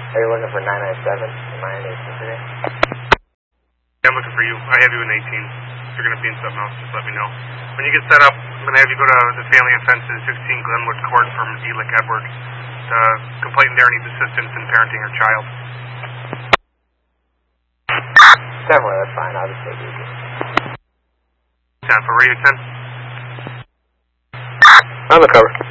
Are you looking for 997? Am I in 18 today? Yeah, I'm looking for you. I have you in 18. If you're going to be in something else, just let me know. When you get set up, I'm going to have you go to the Family Offenses, 16 Glenwood Court from Elick Edward. The complainant there needs assistance in parenting her child. Definitely, that's fine. I'll just take you. 10 for radio 10. On the cover.